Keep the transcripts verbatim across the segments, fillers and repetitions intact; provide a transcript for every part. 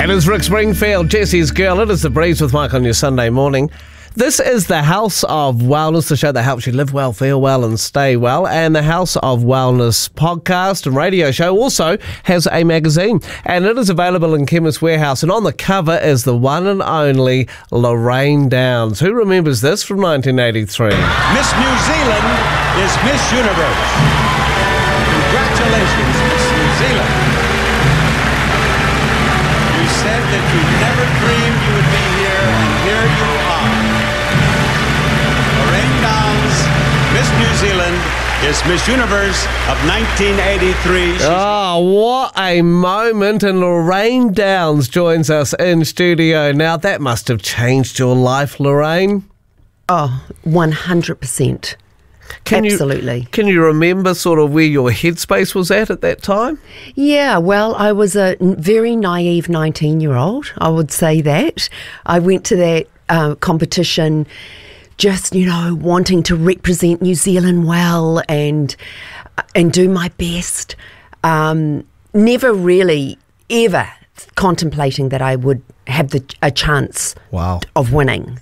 It is Rick Springfield, Jesse's Girl. It is The Breeze with Mike on your Sunday morning. This is the House of Wellness, the show that helps you live well, feel well and stay well. And the House of Wellness podcast and radio show also has a magazine. And it is available in Chemist Warehouse. And on the cover is the one and only Lorraine Downs. Who remembers this from nineteen eighty-three? Miss New Zealand is Miss Universe. Congratulations, Miss New Zealand. You said that you never dreamed you would be here, and here you are. Lorraine Downs, Miss New Zealand, is Miss Universe of nineteen eighty-three. She's Oh, what a moment. And Lorraine Downs joins us in studio. Now, that must have changed your life, Lorraine. Oh, one hundred percent. Can Absolutely. You, can you remember sort of where your headspace was at at that time? Yeah, well, I was a n- very naive nineteen-year-old, I would say that. I went to that uh, competition just, you know, wanting to represent New Zealand well and, and do my best. Um, never really, ever contemplating that I would have the, a chance Wow. of winning.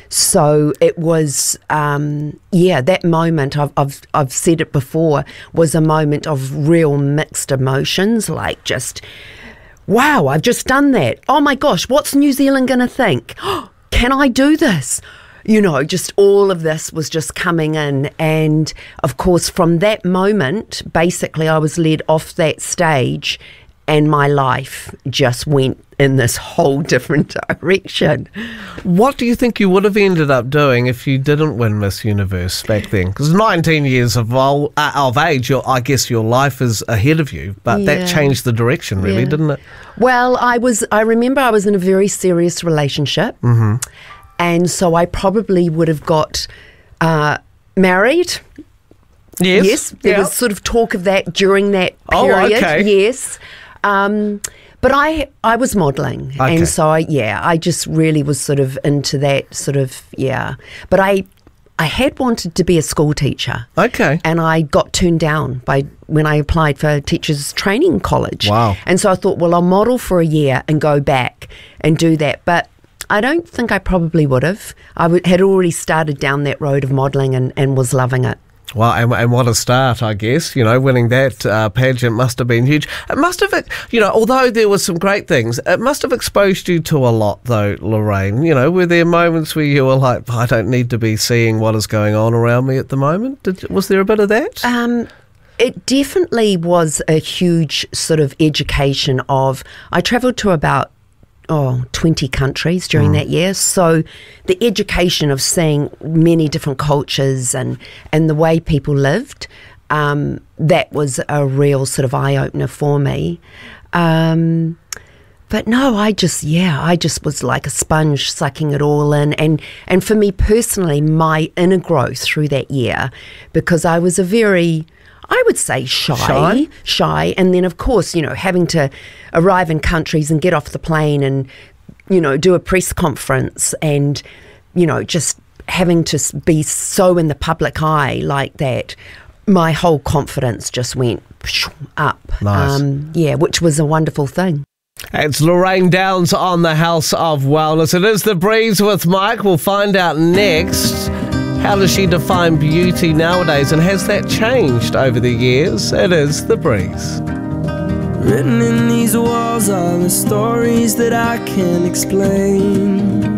So it was, um, yeah, that moment, I've, I've I've said it before, was a moment of real mixed emotions, like just, wow, I've just done that. Oh my gosh, what's New Zealand going to think? Can I do this? You know, just all of this was just coming in. And of course, from that moment, basically I was led off that stage and my life just went in this whole different direction. What do you think you would have ended up doing if you didn't win Miss Universe back then? Because nineteen years of, old, uh, of age, your, I guess your life is ahead of you, but Yeah. that changed the direction, really, Yeah. didn't it? Well, I was. I remember I was in a very serious relationship, Mm-hmm. and so I probably would have got uh, married. Yes. Yes, there Yeah. was sort of talk of that during that Oh, period. okay. Yes, um, but I I was modelling, Okay. and so I, yeah, I just really was sort of into that sort of yeah. But I I had wanted to be a school teacher. Okay. And I got turned down by when I applied for Teachers Training College. Wow. And so I thought, well, I'll model for a year and go back and do that. But I don't think I probably would have. I w- had already started down that road of modelling and, and was loving it. Well, and, and what a start, I guess. You know, winning that uh, pageant must have been huge. It must have, you know, although there were some great things, it must have exposed you to a lot, though, Lorraine. You know, were there moments where you were like, I don't need to be seeing what is going on around me at the moment? Did, was there a bit of that? Um, it definitely was a huge sort of education of, I travelled to about oh, twenty countries during mm. that year. So the education of seeing many different cultures and, and the way people lived, um, that was a real sort of eye-opener for me. Um, but no, I just, yeah, I just was like a sponge sucking it all in. And, and for me personally, my inner growth through that year, because I was a very... I would say shy, Shy? shy. And then, of course, you know, having to arrive in countries and get off the plane and, you know, do a press conference and, you know, just having to s- be so in the public eye like that, my whole confidence just went up. Nice. Um, yeah, which was a wonderful thing. It's Lorraine Downs on the House of Wellness. It is The Breeze with Mike. We'll find out next. How does she define beauty nowadays, and has that changed over the years? It is The Breeze. Written in these walls are the stories that I can't explain.